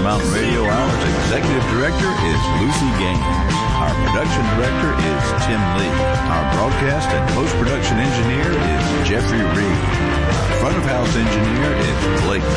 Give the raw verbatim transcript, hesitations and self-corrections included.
Mountain Radio Hour's Executive Director is Lucy Gaines. Our production director is Tim Lee. Our broadcast and post-production engineer is Jeffrey Reed. Our front-of-house engineer is Blake